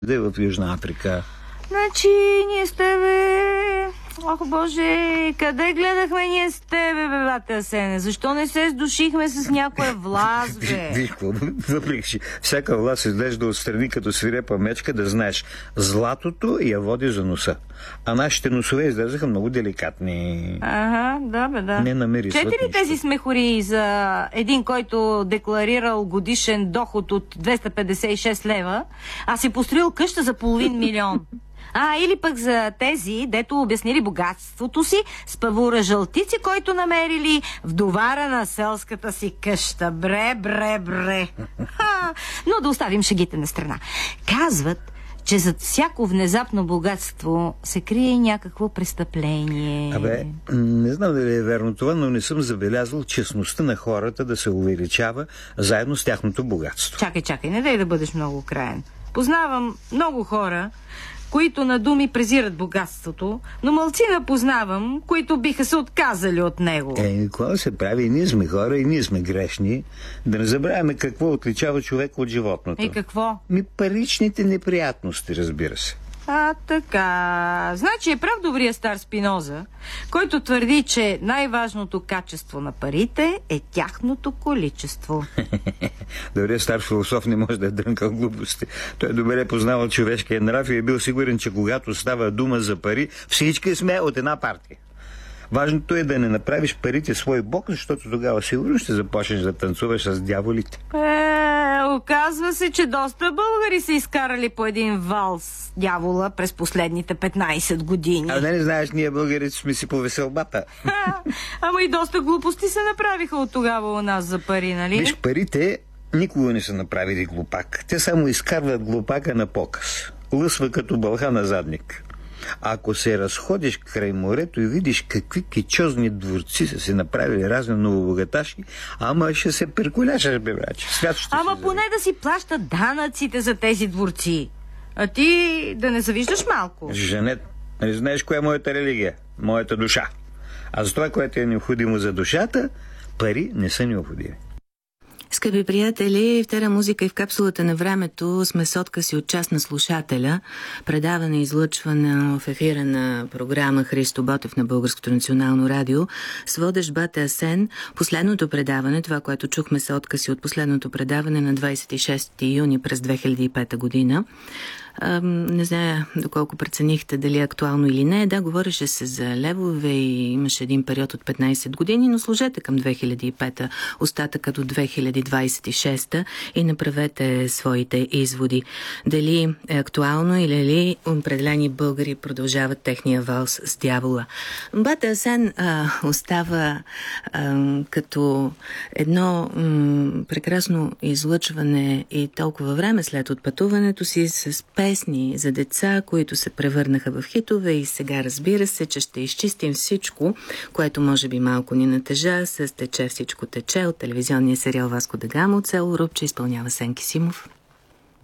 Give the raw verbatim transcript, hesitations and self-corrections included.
Да е в Южна Африка. Значи, ние с тебе... Ох, Боже, къде гледахме ние с тебе, бе, бате Асене? Защо не се сдушихме с някоя власт, бе? Виж какво, въпреки че всяка власт изглежда отстрани като свирепа мечка, да знаеш, златото я води за носа. А нашите носове изглеждаха много деликатни. Ага, да, бе, да. Не намери Четири ли тези смехори за един, който декларирал годишен доход от двеста петдесет и шест лева, а си построил къща за половин милион? А, или пък за тези, дето обяснили богатството си с павура жълтици, който намерили в довара на селската си къща. Бре, бре, бре. Ха, но да оставим шегите на страна. Казват, че зад всяко внезапно богатство се крие някакво престъпление. Абе, не знам дали е верно това, но не съм забелязал честността на хората да се увеличава заедно с тяхното богатство. Чакай, чакай, не дай да бъдеш много краен. Познавам много хора, които на думи презират богатството, но малцина познавам, които биха се отказали от него. Е, какво се прави? И ние сме хора, и ние сме грешни. Да не забравяме какво отличава човека от животното. И какво? Ми паричните неприятности, разбира се. А, така. Значи е прав добрия стар Спиноза, който твърди, че най-важното качество на парите е тяхното количество. Добрият стар философ не може да е дрънкал глупости. Той добре е познавал човешкия нрав и е бил сигурен, че когато става дума за пари, всички сме от една партия. Важното е да не направиш парите свой бог, защото тогава сигурно ще започнеш да танцуваш с дяволите. Е, оказва се, че доста българи са изкарали по един валс с дявола през последните петнайсет години. А не, не знаеш, ние българите сме си по веселбата. А, ама и доста глупости се направиха от тогава у нас за пари, нали? Виж, парите никога не са направили глупак. Те само изкарват глупака на показ. Лъсва като бълха на задник. Ако се разходиш край морето и видиш какви кичозни дворци са си направили разни новобогаташи, ама ще се перкуляшаш, бе, браче. Свят ще Ама се поне да си плащат данъците за тези дворци. А ти да не завиждаш малко. Жанет, не знаеш коя е моята религия? Моята душа. А за това, което е необходимо за душата, пари не са необходими. Скъпи приятели, в Тера музика и в капсулата на времето сме с откъси от част на слушателя, предаване излъчване в ефира на програма Христо Ботев на Българското национално радио, с водещ Бате Асен. Последното предаване, това, което чухме са откъси от последното предаване на двайсет и шести юни през две хиляди и пета година. А, не зная доколко преценихте дали е актуално или не. Да, говореше се за левове и имаше един период от петнайсет години, но сложете към две хиляди и пета остатъка до две хиляди двайсет и шеста и направете своите изводи. Дали е актуално или ли определени българи продължават техния валс с дявола. Бате Асен а, остава а, като едно м, прекрасно излъчване и толкова време след отпътуването си с песни за деца, които се превърнаха в хитове и сега разбира се, че ще изчистим всичко, което може би малко ни натежа с "Тече всичко тече" от телевизионния сериал Васко да Гама от село Рупче, изпълнява Сенки Симов.